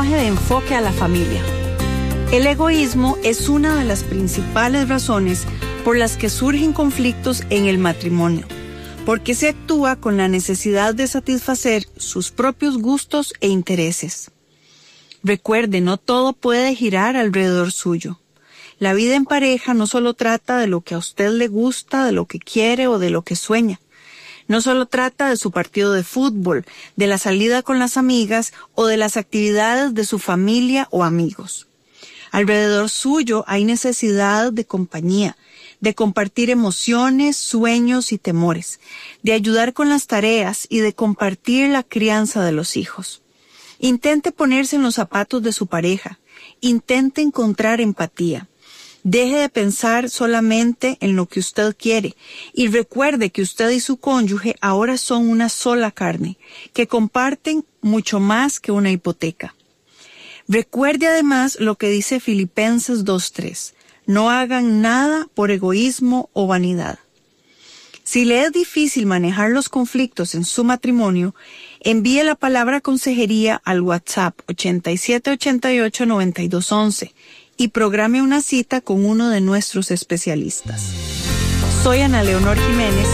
mensaje de enfoque a la familia. El egoísmo es una de las principales razones por las que surgen conflictos en el matrimonio, porque se actúa con la necesidad de satisfacer sus propios gustos e intereses. Recuerde, no todo puede girar alrededor suyo. La vida en pareja no solo trata de lo que a usted le gusta, de lo que quiere o de lo que sueña. No solo trata de su partido de fútbol, de la salida con las amigas o de las actividades de su familia o amigos. Alrededor suyo hay necesidad de compañía, de compartir emociones, sueños y temores, de ayudar con las tareas y de compartir la crianza de los hijos. Intente ponerse en los zapatos de su pareja. Intente encontrar empatía. Deje de pensar solamente en lo que usted quiere y recuerde que usted y su cónyuge ahora son una sola carne, que comparten mucho más que una hipoteca. Recuerde además lo que dice Filipenses 2:3. No hagan nada por egoísmo o vanidad. Si le es difícil manejar los conflictos en su matrimonio, envíe la palabra consejería al WhatsApp 8788-9211 y programe una cita con uno de nuestros especialistas. Soy Ana Leonor Jiménez